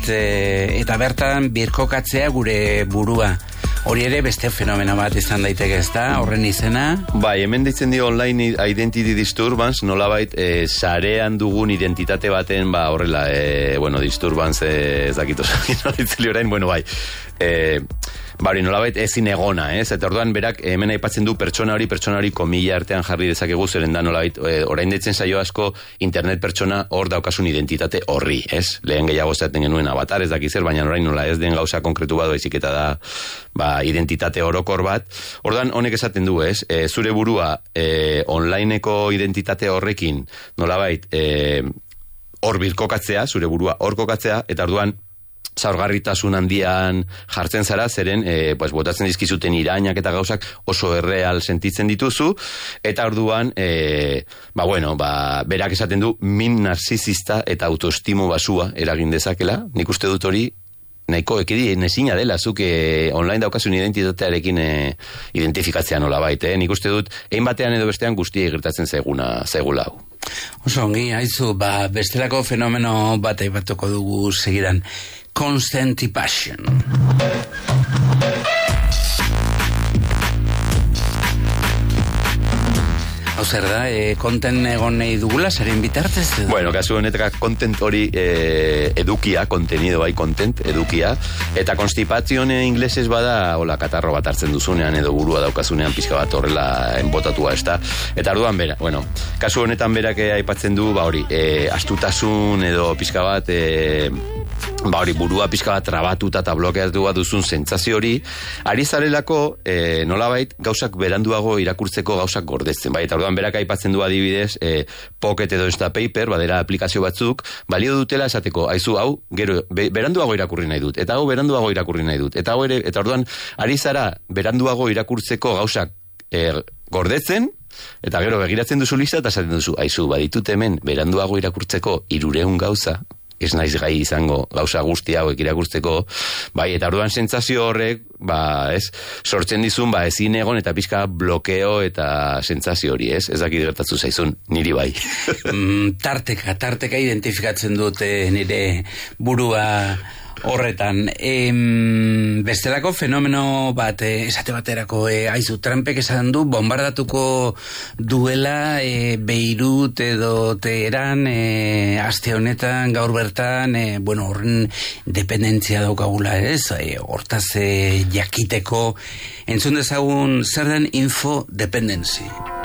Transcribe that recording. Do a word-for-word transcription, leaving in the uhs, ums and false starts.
e, eta bertan birkokatzea gure burua. Hori ere beste fenomeno bat izan daiteke, ez da, horren izena? Bai, hemen ditzen dio online identity disturbance, nolabait, e, sarean dugun identitate baten, ba, horrela, e, bueno, disturbance, e, ez dakit oso, ditzeli orain, bueno, bai, e, bari, nolabait ezin egona, ez? Eta orduan berak hemen aipatzen du pertsona hori, pertsona hori komila artean jarri dezakegu, zeren da nolabait, e, orain ditzen saio asko internet pertsona hor daukasun identitate horri, ez? Lehen gehiago zaten genuen avatar, ez dakizer, baina orain nola ez den gauza konkretu bat baizik eta da, ba, identitate orokor bat. Orduan honek esaten du, ez? E, zure burua e, onlineko identitate horrekin nolabait e, hor birkokatzea, zure burua hor kokatzea, eta orduan zaurgarritasun handian jartzen zara, zeren e, pues, botatzen dizkizuten irainak eta gauzak oso erreal sentitzen dituzu, eta orduan e, ba bueno, ba, berak esaten du min narzizista eta autoestimo basua eragin dezakela. Nik uste dut hori nahiko ekidi nezina dela, zuk e, online daukasun identitatearekin e, identifikatzea nola baita, eh? Nik uste dut egin batean edo bestean guztia gertatzen zaiguna zaigula hau. Oso ongi, haizu, ba, bestelako fenomeno bat aipatuko dugu segidan. Constantipation. Hau zer da, e, content egon nahi dugula, zaren bitartez? Edo? Bueno, kasu honetaka content hori e, edukia, contenido bai content, edukia, eta constipation inglesez bada, hola, katarro bat hartzen duzunean, edo burua daukazunean pizka bat horrela enbotatua, ez da. Eta orduan bera, bueno, kasu honetan berak aipatzen du, ba hori, e, astutasun edo pizka bat, e, ba hori, burua pizka bat trabatuta eta blokeatu bat duzun sentsazio hori, ari zarelako, e, nolabait, gauzak beranduago irakurtzeko gauzak gordetzen, bai, eta orduan berak aipatzen du adibidez, e, Pocket edo Instapaper, badera aplikazio batzuk, balio dutela esateko, aizu, hau, gero, be, beranduago irakurri nahi dut, eta hau beranduago irakurri nahi dut, eta hau ere, eta orduan, ari zara beranduago irakurtzeko gauzak e, gordetzen, eta gero begiratzen duzu lista, eta esaten duzu, aizu, baditut hemen, beranduago irakurtzeko irureun gauza, ez naiz gai izango gauza guzti hauek irakurtzeko, bai, eta orduan sentsazio horrek, ba, ez, sortzen dizun, ba, ezin egon eta pizka blokeo eta sentsazio hori, ez? Ez dakit gertatu zaizun, niri bai. mm, tarteka, tarteka identifikatzen dute nire burua horretan. Em, bestelako fenomeno bat, eh, esate baterako, eh, aizu, Trumpek esan du, bombardatuko duela eh, Beirut edo Teheran eh, aste honetan, gaur bertan, eh, bueno, horren dependentzia daukagula, ez? Eh, hortaz eh, jakiteko, entzun dezagun zer den info dependency.